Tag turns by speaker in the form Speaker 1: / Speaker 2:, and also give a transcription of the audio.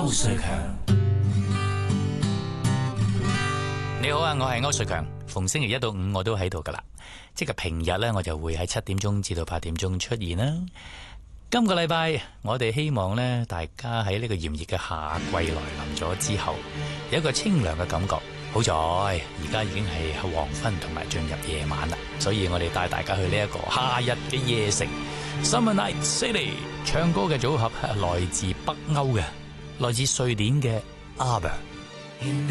Speaker 1: 瑞強。
Speaker 2: 你好啊，我係歐瑞強，逢星期一到五我都喺度噶啦，即係平日呢，我就會喺7點鐘至到8點鐘出現啦。今個禮拜我哋希望呢，大家喺呢個炎熱嘅夏季來臨咗之後，有一個清涼嘅感覺。好在而家已經係黃昏同埋進入夜晚啦，所以我哋帶大家去呢一個夏日嘅夜城 Summer Night City。唱歌嘅組合係來自北歐嘅，來自瑞典嘅 ABBA。